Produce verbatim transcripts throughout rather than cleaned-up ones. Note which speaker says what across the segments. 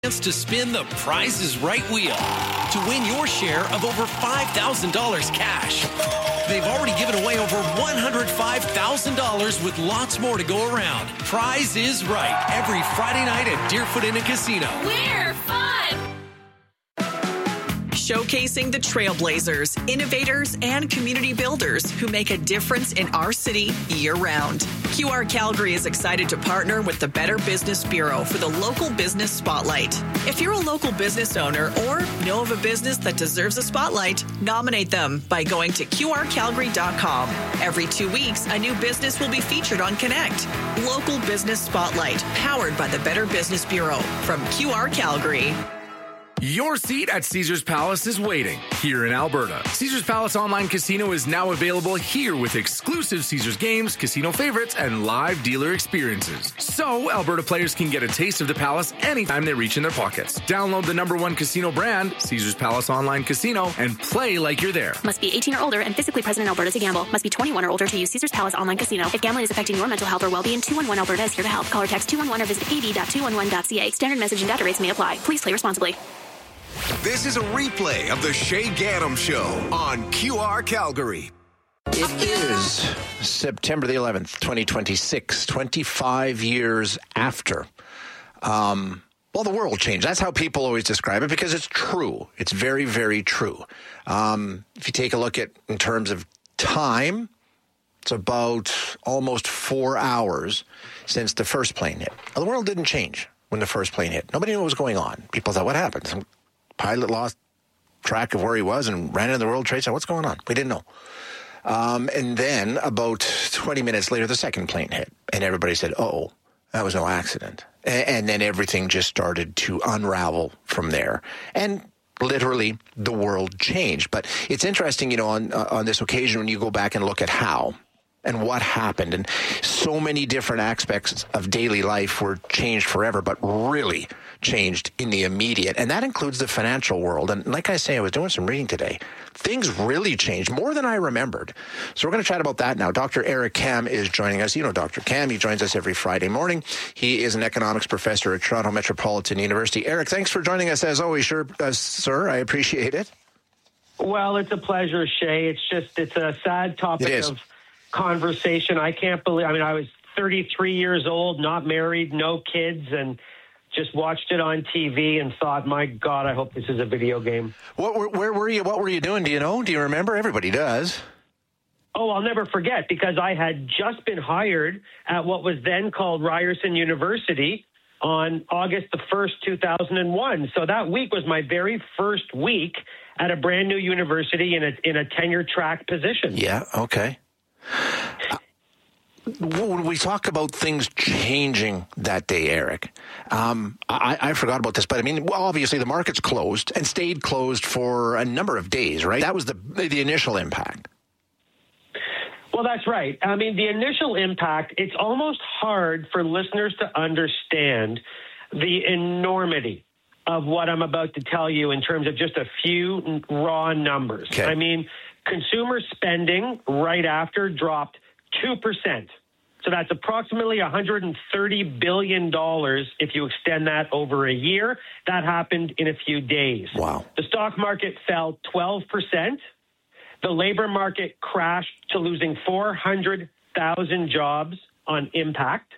Speaker 1: Chance to spin the Prize is Right wheel to win your share of over five thousand dollars cash. They've already given away over one hundred five thousand dollars with lots more to go around. Prize is Right every Friday night at Deerfoot Inn and Casino.
Speaker 2: We're fun!
Speaker 3: Showcasing the trailblazers, innovators, and community builders who make a difference in our city year-round. Q R Calgary is excited to partner with the Better Business Bureau for the Local Business Spotlight. If you're a local business owner or know of a business that deserves a spotlight, nominate them by going to Q R Calgary dot com. Every two weeks, a new business will be featured on Connect. Local Business Spotlight, powered by the Better Business Bureau from Q R Calgary.
Speaker 4: Your seat at Caesars Palace is waiting here in Alberta. Caesars Palace Online Casino is now available here with exclusive Caesars games, casino favorites, and live dealer experiences. So Alberta players can get a taste of the Palace anytime they reach in their pockets. Download the number one casino brand, Caesars Palace Online Casino, and play like you're there.
Speaker 5: Must be eighteen or older and physically present in Alberta to gamble. Must be twenty-one or older to use Caesars Palace Online Casino. If gambling is affecting your mental health or well-being, two one one Alberta is here to help. Call or text two one one or visit a d dot two one one dot c a. Standard message and data rates may apply. Please play responsibly.
Speaker 6: This is a replay of the Shay Gaddam Show on Q R Calgary.
Speaker 7: It is September the eleventh, twenty twenty-six, twenty-five years after. Um, well, the world changed. That's how people always describe it because it's true. It's very, very true. Um, if you take a look at in terms of time, it's about almost four hours since the first plane hit. Now, the world didn't change when the first plane hit. Nobody knew what was going on. People thought, what happened? Some pilot lost track of where he was and ran into the World Trade Center. What's going on? We didn't know. Um, and then about twenty minutes later, the second plane hit. And everybody said, oh, that was no accident. And, and then everything just started to unravel from there. And literally, the world changed. But it's interesting, you know, on, uh, on this occasion when you go back and look at how and what happened. And so many different aspects of daily life were changed forever, but really changed in the immediate. And that includes the financial world. And like I say, I was doing some reading today. Things really changed more than I remembered. So we're going to chat about that now. Doctor Eric Kam is joining us. You know Doctor Kam. He joins us every Friday morning. He is an economics professor at Toronto Metropolitan University. Eric, thanks for joining us as always, sure, uh, sir. I appreciate it.
Speaker 8: Well, it's a pleasure, Shay. It's just, it's a sad topic of conversation. I can't believe, I mean, I was thirty-three years old, not married, no kids, and just watched it on T V and thought, my God, I hope this is a video game.
Speaker 7: What were, where were you? What were you doing? Do you know? Do you remember? Everybody does.
Speaker 8: Oh, I'll never forget, because I had just been hired at what was then called Ryerson University on August the first, two thousand one. So that week was my very first week at a brand new university in a, in a tenure track position.
Speaker 7: Yeah, okay. Uh, when we talk about things changing that day, Eric, um, I, I forgot about this, but I mean, well, obviously the markets closed and stayed closed for a number of days, right? That was the the initial impact.
Speaker 8: Well, that's right. I mean, the initial impact, it's almost hard for listeners to understand the enormity of what I'm about to tell you in terms of just a few raw numbers. Okay. I mean, consumer spending right after dropped two percent. So that's approximately one hundred thirty billion dollars if you extend that over a year. That happened in a few days.
Speaker 7: Wow.
Speaker 8: The stock market fell twelve percent. The labor market crashed to losing four hundred thousand jobs on impact.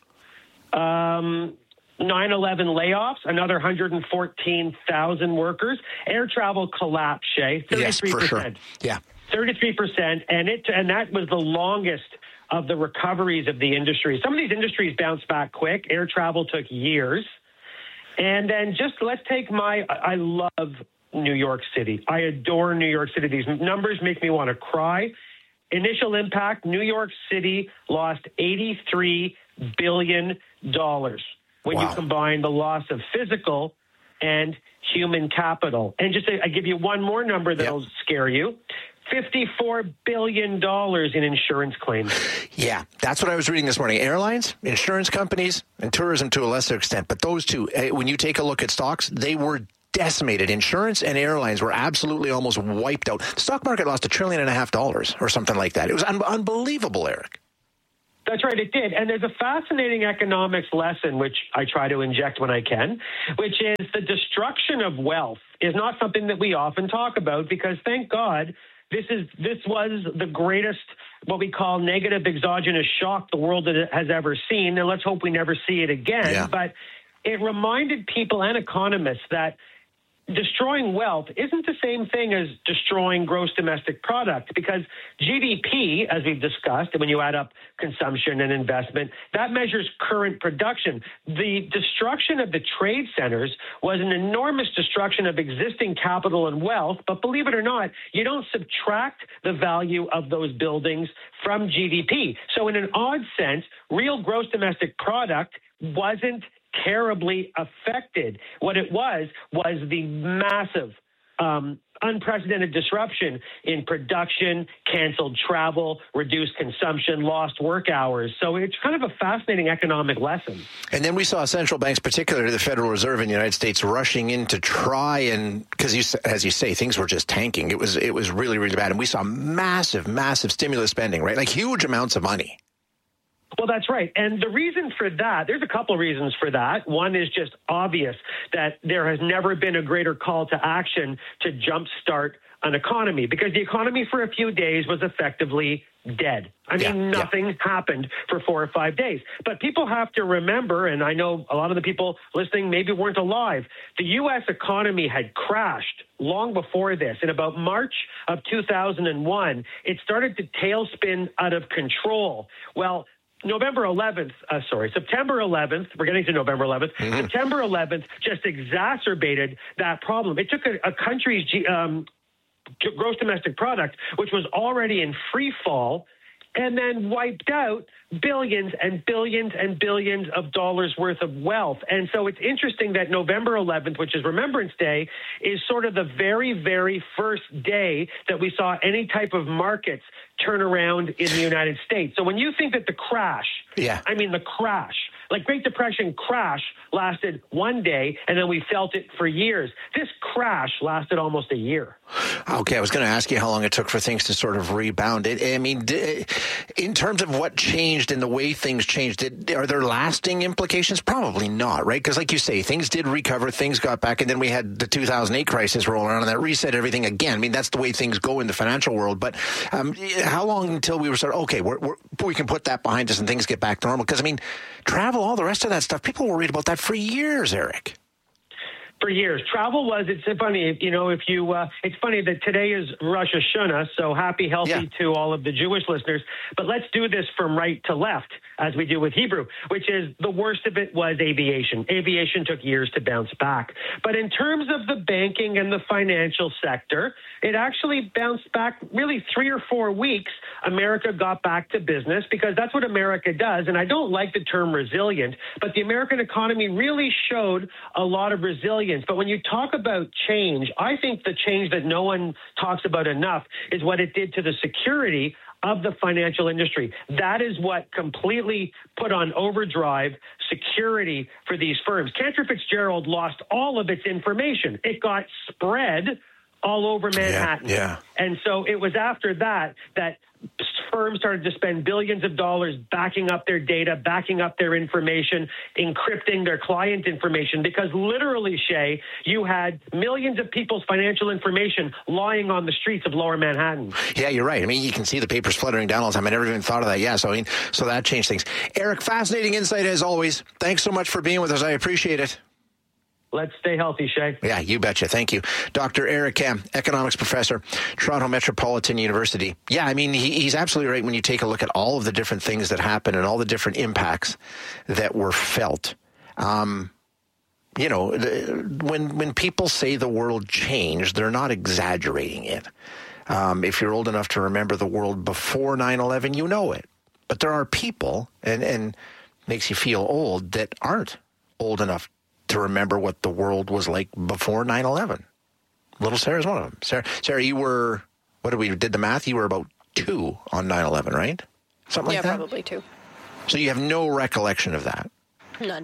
Speaker 8: Um, nine eleven layoffs, another one hundred fourteen thousand workers. Air travel collapsed, Shay, thirty-three percent.
Speaker 7: Yes, for sure. Yeah.
Speaker 8: thirty-three percent, and it and that was the longest of the recoveries of the industry. Some of these industries bounced back quick. Air travel took years. And then just let's take my, I love New York City. I adore New York City. These numbers make me want to cry. Initial impact, New York City lost eighty-three billion dollars when wow. you combine the loss of physical and human capital. And just I give you one more number that'll yep. scare you. fifty-four billion dollars in insurance claims.
Speaker 7: Yeah, that's what I was reading this morning. Airlines, insurance companies, and tourism to a lesser extent. But those two, when you take a look at stocks, they were decimated. Insurance and airlines were absolutely almost wiped out. The stock market lost a trillion and a half dollars or something like that. It was un- unbelievable, Eric.
Speaker 8: That's right, it did. And there's a fascinating economics lesson, which I try to inject when I can, which is the destruction of wealth is not something that we often talk about because, thank God, this is this was the greatest, what we call negative exogenous shock the world has ever seen. And let's hope we never see it again.
Speaker 7: Yeah.
Speaker 8: But it reminded people and economists that destroying wealth isn't the same thing as destroying gross domestic product because G D P, as we've discussed, and when you add up consumption and investment, that measures current production. The destruction of the trade centers was an enormous destruction of existing capital and wealth, but believe it or not, you don't subtract the value of those buildings from G D P. So in an odd sense, real gross domestic product wasn't terribly affected. What it was was the massive, um, unprecedented disruption in production, canceled travel, reduced consumption, lost work hours. So it's kind of a fascinating economic lesson.
Speaker 7: And then we saw central banks, particularly the Federal Reserve in the United States, rushing in to try and, because you, as you say, things were just tanking. It was it was really, really bad. And we saw massive, massive stimulus spending, right? Like huge amounts of money.
Speaker 8: Well, that's right. And the reason for that, there's a couple of reasons for that. One is just obvious that there has never been a greater call to action to jumpstart an economy because the economy for a few days was effectively dead. I mean,
Speaker 7: yeah,
Speaker 8: nothing
Speaker 7: yeah.
Speaker 8: happened for four or five days. But people have to remember, and I know a lot of the people listening maybe weren't alive, the U S economy had crashed long before this. In about March of two thousand one, it started to tailspin out of control. Well, November eleventh, uh, sorry, September eleventh, we're getting to November eleventh, mm-hmm. September eleventh just exacerbated that problem. It took a, a country's G, um, gross domestic product, which was already in free fall, and then wiped out billions and billions and billions of dollars worth of wealth. And so it's interesting that November eleventh, which is Remembrance Day, is sort of the very, very first day that we saw any type of markets turn around in the United States. So when you think that the crash,
Speaker 7: yeah.
Speaker 8: I mean the crash, like Great Depression crash lasted one day and then we felt it for years. This crash lasted almost a year.
Speaker 7: Okay, I was going to ask you how long it took for things to sort of rebound. It, I mean, in terms of what changed and the way things changed, did, are there lasting implications? Probably not, right? Because like you say, things did recover, things got back, and then we had the two thousand eight crisis roll around, and that reset everything again. I mean, that's the way things go in the financial world. But um, how long until we were sort of, okay, we're, we're, we can put that behind us and things get back to normal? Because, I mean, travel, all the rest of that stuff, people were worried about that for years, Eric.
Speaker 8: For years. Travel was, it's funny, you know, if you, uh, it's funny that today is Rosh Hashanah, so happy, healthy
Speaker 7: yeah.
Speaker 8: to all of the Jewish listeners. But let's do this from right to left, as we do with Hebrew, which is the worst of it was aviation. Aviation took years to bounce back. But in terms of the banking and the financial sector, it actually bounced back really three or four weeks. America got back to business because that's what America does. And I don't like the term resilient, but the American economy really showed a lot of resilience. But when you talk about change, I think the change that no one talks about enough is what it did to the security of the financial industry. That is what completely put on overdrive security for these firms. Cantor Fitzgerald lost all of its information. It got spread all over Manhattan.
Speaker 7: Yeah, yeah.
Speaker 8: And so it was after that that firms started to spend billions of dollars backing up their data, backing up their information, encrypting their client information, because literally, Shay, you had millions of people's financial information lying on the streets of Lower Manhattan.
Speaker 7: Yeah, you're right. I mean, you can see the papers fluttering down all the time. I never even thought of that. Yeah, so I mean, so that changed things. Eric, fascinating insight as always. Thanks so much for being with us. I appreciate it.
Speaker 8: Let's stay healthy, Shay.
Speaker 7: Yeah, you betcha. Thank you. Doctor Eric Kam, economics professor, Toronto Metropolitan University. Yeah, I mean, he, he's absolutely right when you take a look at all of the different things that happen and all the different impacts that were felt. Um, you know, the, when when people say the world changed, they're not exaggerating it. Um, if you're old enough to remember the world before nine eleven, you know it. But there are people, and, and makes you feel old, that aren't old enough to remember what the world was like before nine eleven. Little Sarah's one of them. Sarah, Sarah, you were, what did we, did the math? You were about two on nine eleven, right? Something
Speaker 2: yeah,
Speaker 7: like that?
Speaker 2: Yeah, probably two.
Speaker 7: So you have no recollection of that?
Speaker 2: None.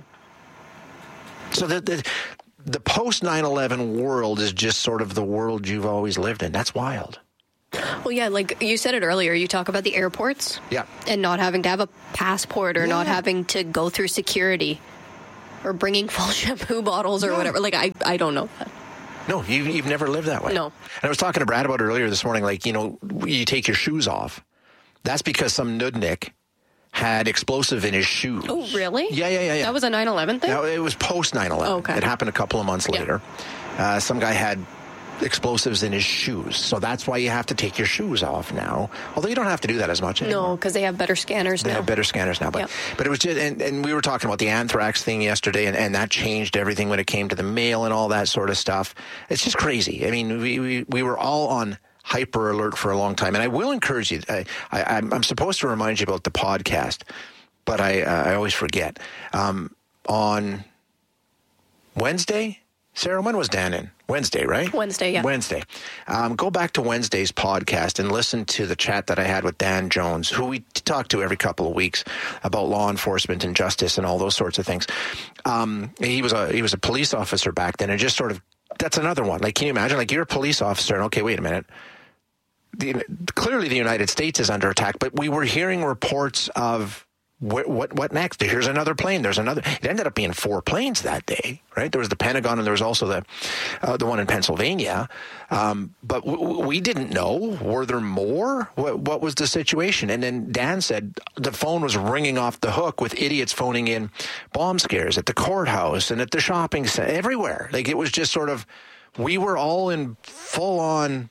Speaker 7: So the, the, the post nine eleven world is just sort of the world you've always lived in. That's wild.
Speaker 2: Well, yeah, like you said it earlier, you talk about the airports.
Speaker 7: Yeah.
Speaker 2: And not having to have a passport or
Speaker 7: yeah.
Speaker 2: not having to go through security or bringing full shampoo bottles or yeah. whatever. Like, I, I don't know that.
Speaker 7: No, you, you've never lived that way.
Speaker 2: No.
Speaker 7: And I was talking to Brad about it earlier this morning, like, you know, you take your shoes off. That's because some nudnik had explosive in his shoes.
Speaker 2: Oh, really?
Speaker 7: Yeah, yeah, yeah. yeah.
Speaker 2: That was a nine eleven thing?
Speaker 7: No, it was post nine eleven.
Speaker 2: Oh, okay.
Speaker 7: It happened a couple of months later. Yeah. Uh, some guy had explosives in his shoes. So that's why you have to take your shoes off now. Although you don't have to do that as much anymore.
Speaker 2: No, because they have better scanners
Speaker 7: they
Speaker 2: now.
Speaker 7: They have better scanners now. But
Speaker 2: yep.
Speaker 7: but it was just, and, and we were talking about the anthrax thing yesterday, and, and that changed everything when it came to the mail and all that sort of stuff. It's just crazy. I mean, we, we, we were all on hyper alert for a long time. And I will encourage you, I, I, I'm, I'm supposed to remind you about the podcast, but I, uh, I always forget. Um, on Wednesday, Sarah, when was Dan in? Wednesday, right?
Speaker 2: Wednesday, yeah.
Speaker 7: Wednesday. Um, go back to Wednesday's podcast and listen to the chat that I had with Dan Jones, who we talk to every couple of weeks about law enforcement and justice and all those sorts of things. Um, he was a he was a police officer back then, and just sort of, that's another one. Like, can you imagine? Like, you're a police officer, and okay, wait a minute. The, clearly, the United States is under attack, but we were hearing reports of What, what what next? Here's another plane. There's another. It ended up being four planes that day, right? There was the Pentagon, and there was also the uh, the one in Pennsylvania. Um, but w- we didn't know. Were there more? What, what was the situation? And then Dan said the phone was ringing off the hook with idiots phoning in bomb scares at the courthouse and at the shopping center, everywhere. Like, it was just sort of, we were all in full on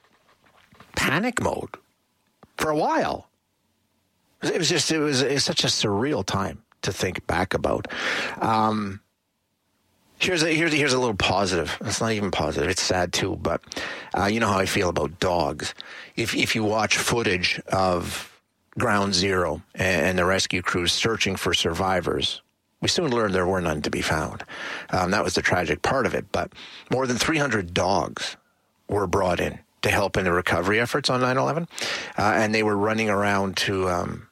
Speaker 7: panic mode for a while. It was just, it was, it was such a surreal time to think back about. Um, here's a, here's, here's a little positive. It's not even positive. It's sad too, but uh, you know how I feel about dogs. If, if you watch footage of Ground Zero and, and the rescue crews searching for survivors, we soon learned there were none to be found. Um, that was the tragic part of it. But more than three hundred dogs were brought in to help in the recovery efforts on nine eleven. Uh, and they were running around to um,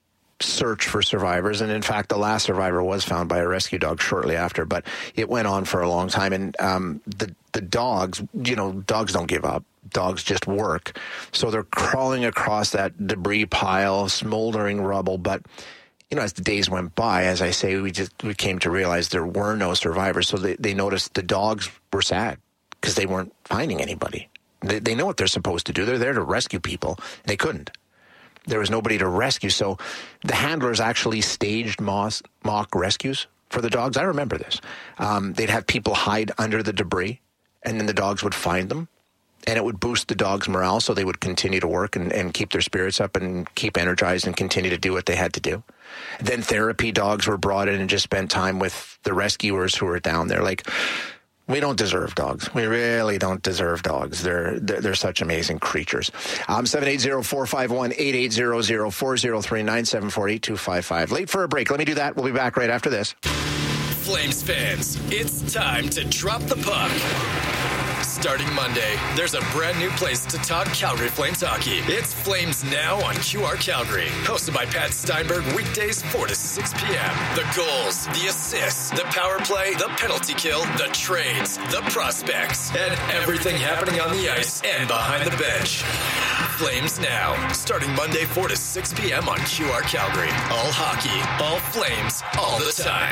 Speaker 7: search for survivors. And in fact, the last survivor was found by a rescue dog shortly after, but it went on for a long time. And um, the, the dogs, you know, dogs don't give up. Dogs just work. So they're crawling across that debris pile, smoldering rubble. But, you know, as the days went by, as I say, we just we came to realize there were no survivors. So they, they noticed the dogs were sad because they weren't finding anybody. They, they know what they're supposed to do. They're there to rescue people. They couldn't. There was nobody to rescue. So the handlers actually staged mock, mock rescues for the dogs. I remember this. Um, they'd have people hide under the debris, and then the dogs would find them. And it would boost the dogs' morale, so they would continue to work and, and keep their spirits up and keep energized and continue to do what they had to do. Then therapy dogs were brought in and just spent time with the rescuers who were down there. Like, we don't deserve dogs. We really don't deserve dogs. They're they're, they're such amazing creatures. Um, seven eight zero, four five one, eight eight zero zero, four zero three, nine seven four, eight two five five. Late for a break. Let me do that. We'll be back right after this.
Speaker 9: Flames fans, it's time to drop the puck. Starting Monday, there's a brand new place to talk Calgary Flames hockey. It's Flames Now on Q R Calgary. Hosted by Pat Steinberg, weekdays four to six p.m. The goals, the assists, the power play, the penalty kill, the trades, the prospects, and everything happening on the ice and behind the bench. Flames Now, starting Monday four to six p.m. on Q R Calgary. All hockey, all Flames, all the time.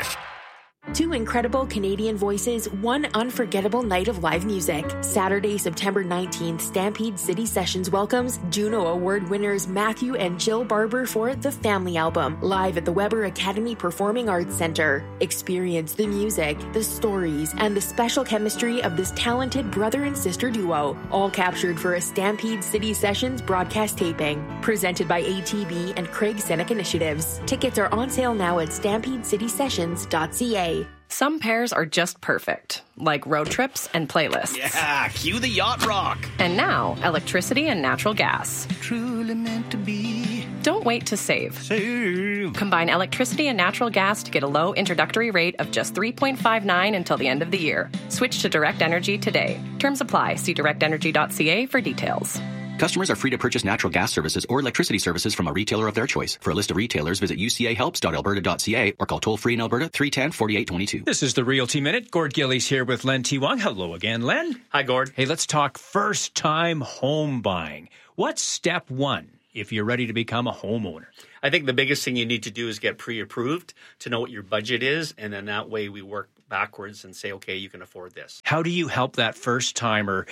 Speaker 10: Two incredible Canadian voices, one unforgettable night of live music. Saturday, September nineteenth, Stampede City Sessions welcomes Juno Award winners Matthew and Jill Barber for The Family Album, live at the Weber Academy Performing Arts Center. Experience the music, the stories, and the special chemistry of this talented brother and sister duo, all captured for a Stampede City Sessions broadcast taping. Presented by A T B and Craig Seneca Initiatives. Tickets are on sale now at stampede city sessions dot c a.
Speaker 11: Some pairs are just perfect, like road trips and playlists.
Speaker 12: Yeah, cue the yacht rock.
Speaker 11: And now, electricity and natural gas.
Speaker 12: Truly meant to be.
Speaker 11: Don't wait to save.
Speaker 12: Save.
Speaker 11: Combine electricity and natural gas to get a low introductory rate of just three point five nine until the end of the year. Switch to Direct Energy today. Terms apply. See direct energy dot c a for details.
Speaker 13: Customers are free to purchase natural gas services or electricity services from a retailer of their choice. For a list of retailers, visit u c a helps dot alberta dot c a or call toll-free in Alberta three one zero, four eight two two.
Speaker 14: This is the Realty Minute. Gord Gillies here with Len T. Wong. Hello again, Len.
Speaker 15: Hi, Gord.
Speaker 14: Hey, let's talk first-time home buying. What's step one if you're ready to become a homeowner?
Speaker 15: I think the biggest thing you need to do is get pre-approved to know what your budget is, and then that way we work backwards and say, okay, you can afford this.
Speaker 14: How do you help that first-timer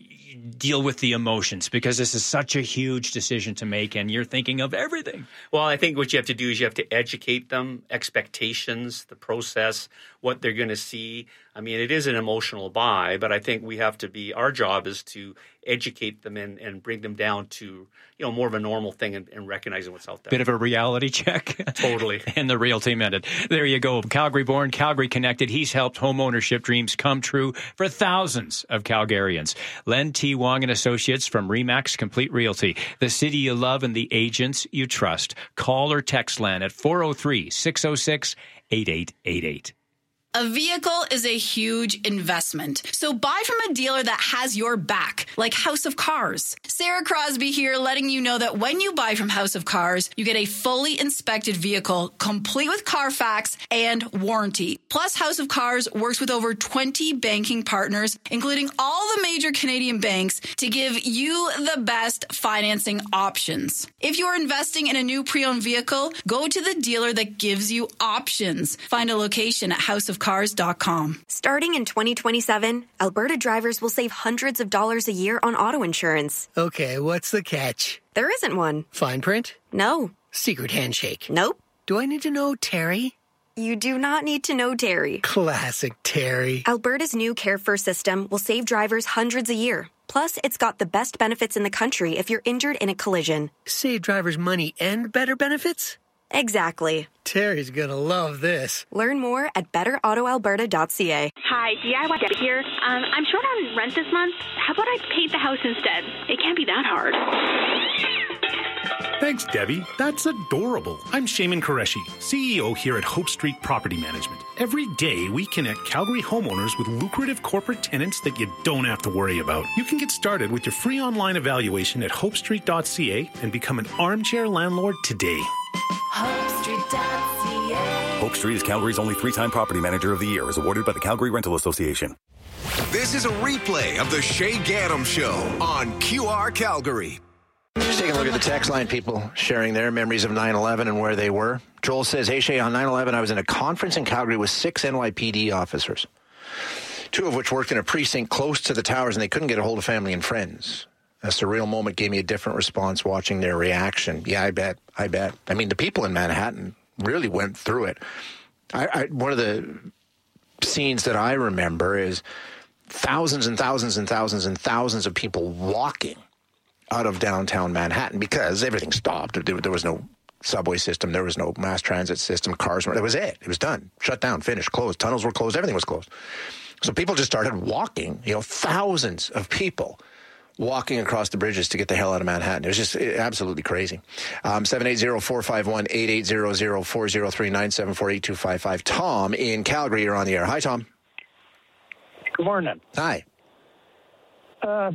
Speaker 14: deal with the emotions? Because this is such a huge decision to make, and you're thinking of everything.
Speaker 15: Well, I think what you have to do is you have to educate them, expectations, the process, what they're going to see. I mean, it is an emotional buy, but I think we have to be, our job is to educate them and, and bring them down to, you know, more of a normal thing and, and recognizing what's out there.
Speaker 14: Bit of a reality check.
Speaker 15: Totally.
Speaker 14: And the Realty Minute. There you go. Calgary-born, Calgary-connected. He's helped home ownership dreams come true for thousands of Calgarians. Len T. Wong and Associates from RE/MAX Complete Realty. The city you love and the agents you trust. Call or text Len at four oh three, six oh six, eight eight eight eight.
Speaker 16: A vehicle is a huge investment, so buy from a dealer that has your back, like House of Cars. Sarah Crosby here, letting you know that when you buy from House of Cars, you get a fully inspected vehicle, complete with Carfax and warranty. Plus, House of Cars works with over twenty banking partners, including all the major Canadian banks, to give you the best financing options. If you're investing in a new pre-owned vehicle, go to the dealer that gives you options. Find a location at house of cars dot com.
Speaker 17: Starting in twenty twenty-seven, Alberta drivers will save hundreds of dollars a year on auto insurance.
Speaker 18: Okay, what's the catch?
Speaker 17: There isn't one.
Speaker 18: Fine print?
Speaker 17: No.
Speaker 18: Secret handshake?
Speaker 17: Nope.
Speaker 18: Do I need to know Terry?
Speaker 17: You do not need to know Terry.
Speaker 18: Classic Terry.
Speaker 17: Alberta's new Care First system will save drivers hundreds a year. Plus, it's got the best benefits in the country if you're injured in a collision.
Speaker 18: Save drivers money and better benefits?
Speaker 17: Exactly.
Speaker 18: Terry's gonna love this.
Speaker 17: Learn more at better auto alberta dot c a.
Speaker 5: Hi, D I Y Debbie here. Um, I'm short on rent this month. How about I paint the house instead? It can't be that hard.
Speaker 19: Thanks, Debbie. That's adorable. I'm Shaman Qureshi, C E O here at Hope Street Property Management. Every day, we connect Calgary homeowners with lucrative corporate tenants that you don't have to worry about. You can get started with your free online evaluation at hope street dot c a and become an armchair landlord today.
Speaker 20: hope street dot c a.
Speaker 21: Hope Street is Calgary's only three-time Property Manager of the Year, as awarded by the Calgary Rental Association.
Speaker 6: This is a replay of the Shay Gaddam Show on Q R Calgary.
Speaker 7: Just taking a look at the text line, people sharing their memories of nine eleven and where they were. Joel says, hey, Shay, on nine eleven, I was in a conference in Calgary with six N Y P D officers, two of which worked in a precinct close to the towers, and they couldn't get a hold of family and friends. A surreal moment gave me a different response watching their reaction. Yeah, I bet. I bet. I mean, the people in Manhattan really went through it. I, I, one of the scenes that I remember is thousands and thousands and thousands and thousands of people walking out of downtown Manhattan because everything stopped. There, there was no subway system. There was no mass transit system. Cars, that was it. It was done. Shut down, finished, closed. Tunnels were closed. Everything was closed. So people just started walking, you know, thousands of people walking across the bridges to get the hell out of Manhattan. It was just absolutely crazy. Um, seven eight zero, four five one, eight eight zero zero, four zero three, nine seven four, eight two five five. Tom in Calgary, you're on the air. Hi, Tom.
Speaker 22: Good morning.
Speaker 7: Hi.
Speaker 22: Uh,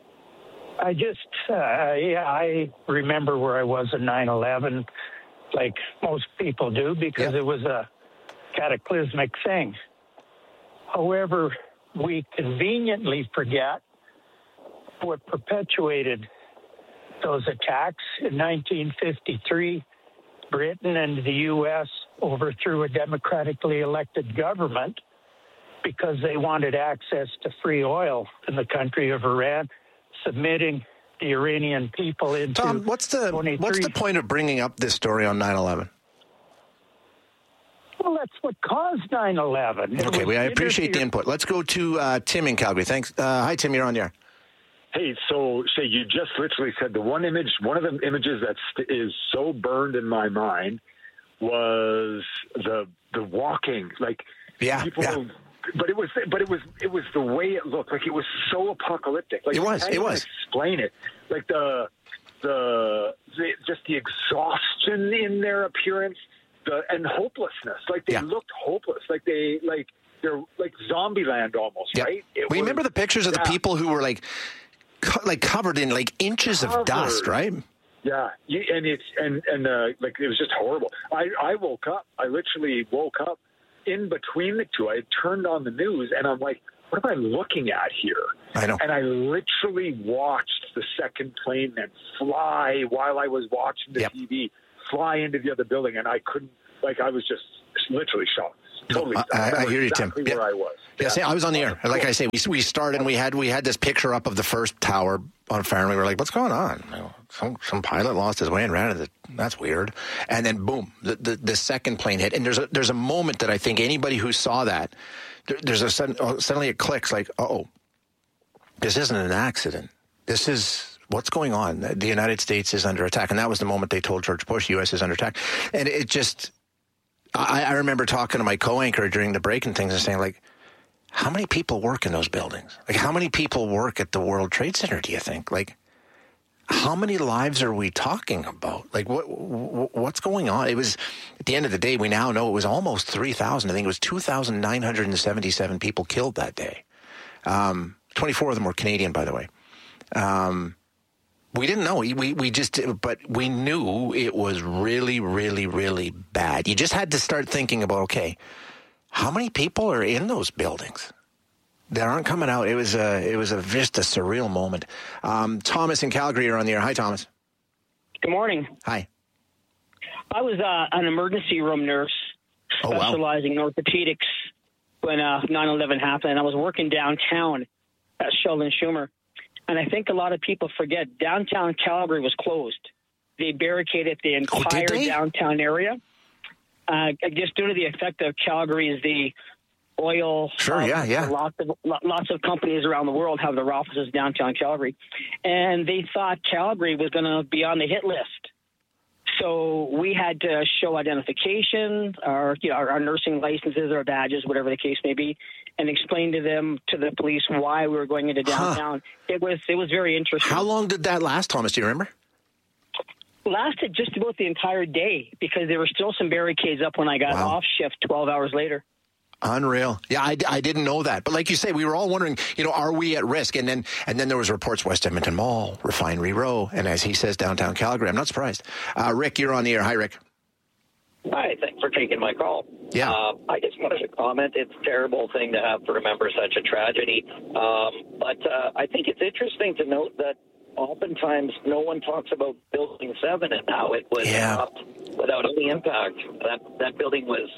Speaker 22: I just, uh, yeah, I remember where I was in nine eleven, like most people do, because yeah. it was a cataclysmic thing. However, we conveniently forget what perpetuated those attacks. In nineteen fifty-three, Britain and the U S overthrew a democratically elected government because they wanted access to free oil in the country of Iran, submitting the Iranian people into
Speaker 7: Tom, what's the what's the point of bringing up this story on nine eleven?
Speaker 22: Well, that's what caused nine eleven.
Speaker 7: Okay, we, I appreciate the input. Let's go to uh, Tim in Calgary. Thanks. Uh, hi, Tim. You're on the air.
Speaker 23: Hey, so Shay, you just literally said the one image, one of the images that st- is so burned in my mind was the the walking, like
Speaker 7: yeah,
Speaker 23: people.
Speaker 7: Yeah.
Speaker 23: But it was, but it was, it was the way it looked. Like it was so apocalyptic. Like
Speaker 7: it was.
Speaker 23: I can't
Speaker 7: it was.
Speaker 23: Explain it. Like the, the, the, just the exhaustion in their appearance, the and hopelessness. Like they yeah. looked hopeless. Like they, like they're like zombie land almost,
Speaker 7: yep.
Speaker 23: right? It
Speaker 7: we
Speaker 23: was,
Speaker 7: remember the pictures of yeah. the people who were like Co- like covered in like inches
Speaker 23: Covered.
Speaker 7: of dust, right?
Speaker 23: Yeah, you, and it's and and uh, like it was just horrible. I I woke up. I literally woke up in between the two. I had turned on the news, and I'm like, what am I looking at here?
Speaker 7: I know.
Speaker 23: And I literally watched the second plane then fly while I was watching the
Speaker 7: yep.
Speaker 23: T V fly into the other building, and I couldn't. Like I was just literally shocked. Totally.
Speaker 7: No, I, I, I hear you,
Speaker 23: exactly
Speaker 7: Tim.
Speaker 23: Where
Speaker 7: yeah.
Speaker 23: I was.
Speaker 7: Yeah,
Speaker 23: Yeah.
Speaker 7: see, I was on the air. Like I say, we we started and we had we had this picture up of the first tower on fire, and we were like, "What's going on? You know, some some pilot lost his way and ran into it. That's weird." And then boom, the, the the second plane hit, and there's a there's a moment that I think anybody who saw that, there, there's a sudden oh, suddenly it clicks like, "Oh, this isn't an accident. This is." What's going on? The United States is under attack. And that was the moment they told George Bush, U S is under attack. And it just, I, I remember talking to my co-anchor during the break and things and saying, like, how many people work in those buildings? Like, how many people work at the World Trade Center, do you think? Like, how many lives are we talking about? Like, what, what what's going on? It was, at the end of the day, we now know it was almost three thousand. I think it was two thousand nine hundred seventy-seven people killed that day. Um, twenty-four of them were Canadian, by the way. Um, We didn't know. We we just, but we knew it was really, really, really bad. You just had to start thinking about, okay, how many people are in those buildings that aren't coming out? It was a, it was a just a surreal moment. Um, Thomas in Calgary are on the air. Hi, Thomas.
Speaker 1: Good morning.
Speaker 7: Hi.
Speaker 1: I was uh, an emergency room nurse
Speaker 7: oh,
Speaker 1: specializing
Speaker 7: wow.
Speaker 1: in orthopedics when uh, nine eleven happened, and I was working downtown at Sheldon Schumer. And I think a lot of people forget downtown Calgary was closed. They barricaded the entire
Speaker 7: oh,
Speaker 1: downtown area. Uh, just due to the effect of Calgary is the oil.
Speaker 7: Sure,
Speaker 1: hub.
Speaker 7: yeah, yeah.
Speaker 1: Lots of lots of companies around the world have their offices downtown Calgary, and they thought Calgary was going to be on the hit list. So we had to show identification, our you know our, our nursing licenses, our badges, whatever the case may be, and explain to them to the police why we were going into downtown. Huh. It was it was very interesting.
Speaker 7: How long did that last, Thomas? Do you remember?
Speaker 1: Lasted just about the entire day because there were still some barricades up when I got
Speaker 7: wow.
Speaker 1: off shift twelve hours later.
Speaker 7: Unreal. Yeah, I, I didn't know that. But like you say, we were all wondering, you know, are we at risk? And then and then there was reports West Edmonton Mall, Refinery Row, and as he says, downtown Calgary. I'm not surprised. Uh, Rick, you're on the air. Hi, Rick.
Speaker 3: Hi, thanks for taking my call.
Speaker 7: Yeah.
Speaker 3: Uh, I just wanted to comment. It's a terrible thing to have to remember such a tragedy. Um, but uh, I think it's interesting to note that oftentimes no one talks about Building seven and how it was
Speaker 7: yeah.
Speaker 3: dropped without any impact. That, that building was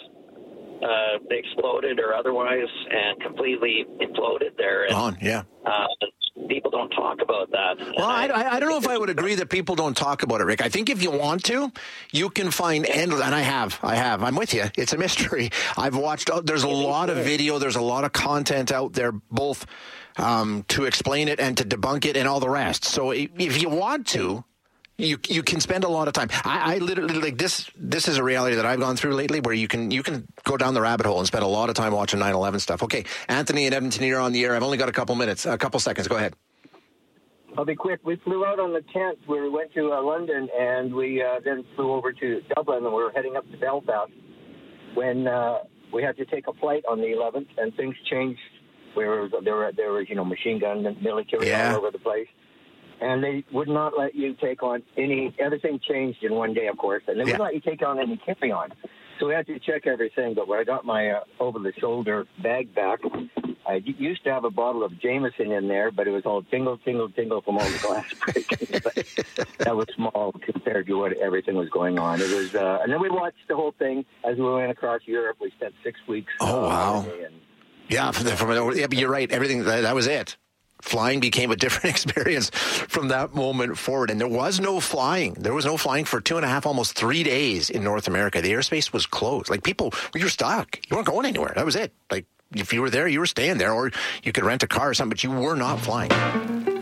Speaker 3: uh, exploded or otherwise and completely imploded there. And,
Speaker 7: Gone, yeah.
Speaker 3: Uh, people don't talk about that.
Speaker 7: Well, I, I, I don't know if I would agree that people don't talk about it, Rick. I think if you want to, you can find endless, and I have, I have. I'm with you. It's a mystery. I've watched, there's a lot of video, there's a lot of content out there, both um, to explain it and to debunk it and all the rest. So if you want to, you you can spend a lot of time. I, I literally, like this, this is a reality that I've gone through lately where you can, you can go down the rabbit hole and spend a lot of time watching nine eleven stuff. Okay, Anthony and Edmonton, you're on the air. I've only got a couple minutes, a couple seconds. Go ahead.
Speaker 4: I'll be quick. We flew out on the tenth where we went to uh, London, and we uh, then flew over to Dublin, and we were heading up to Belfast when uh, we had to take a flight on the eleventh, and things changed. Where there were, there was, you know, machine gun and military
Speaker 7: yeah.
Speaker 4: all over the place. And they would not let you take on any, everything changed in one day, of course, and they
Speaker 7: yeah.
Speaker 4: wouldn't let you take on any carry-on. So we had to check everything, but when I got my uh, over-the-shoulder bag back, I used to have a bottle of Jameson in there, but it was all tingle, tingle, tingle from all the glass breaking. That was small compared to what everything was going on. It was, uh, and then we watched the whole thing as we went across Europe. We spent six weeks.
Speaker 7: Oh,
Speaker 4: uh,
Speaker 7: wow.
Speaker 4: And,
Speaker 7: Yeah, from, the, from yeah, but you're right. Everything, that, that was it. Flying became a different experience from that moment forward. And there was no flying. There was no flying for two and a half, almost three days in North America. The airspace was closed. Like people, you were stuck. You weren't going anywhere. That was it. Like if you were there, you were staying there, or you could rent a car or something, but you were not flying.